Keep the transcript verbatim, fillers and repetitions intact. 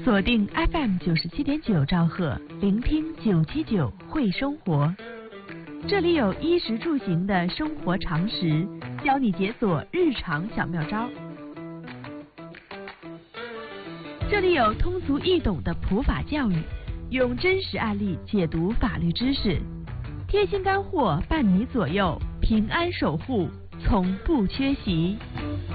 锁定 F M 九十七点九兆赫，聆听九七九会生活。这里有衣食住行的生活常识，教你解锁日常小妙招。这里有通俗易懂的普法教育，用真实案例解读法律知识，贴心干货伴你左右，平安守护从不缺席。